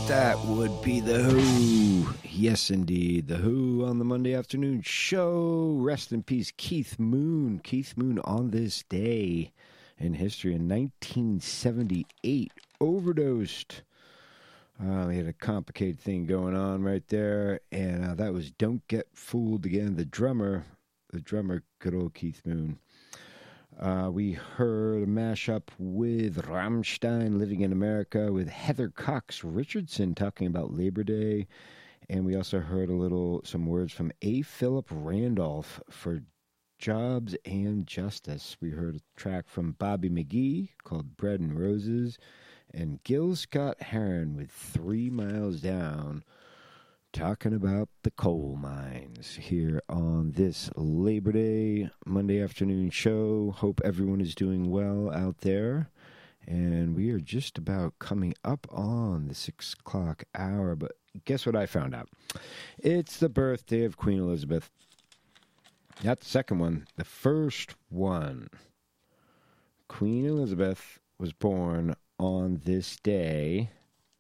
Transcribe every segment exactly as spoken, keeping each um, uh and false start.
That would be The Who. Yes, indeed. The Who on the Monday afternoon show. Rest in peace, Keith Moon. Keith Moon on this day in history in nineteen seventy-eight. Overdosed. Uh, we had a complicated thing going on right there. And uh, that was Don't Get Fooled Again. The drummer, the drummer, good old Keith Moon. Uh, we heard a mashup with Rammstein, Living in America, with Heather Cox Richardson talking about Labor Day. And we also heard a little, some words from A. Philip Randolph for Jobs and Justice. We heard a track from Bobby McGee called Bread and Roses, and Gil Scott-Heron with Three Miles Down, talking about the coal mines here on this Labor Day Monday afternoon show. Hope everyone is doing well out there. And we are just about coming up on the six o'clock hour. But guess what I found out? It's the birthday of Queen Elizabeth. Not the second one, the first one. Queen Elizabeth was born on this day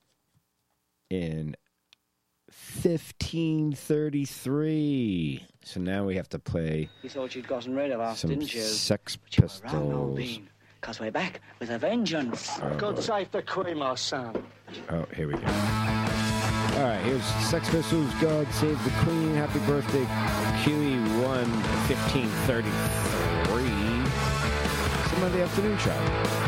in fifteen thirty-three. So now we have to play You thought you'd gotten rid of us, some didn't you? Sex But you were wrong, old Pistols. bean. Because we're back with a vengeance. Oh, God boy. save the Queen, my son. Oh, here we go. All right, here's Sex Pistols, God Save the Queen. Happy birthday, Q E one fifteen thirty-three. It's the Monday afternoon show.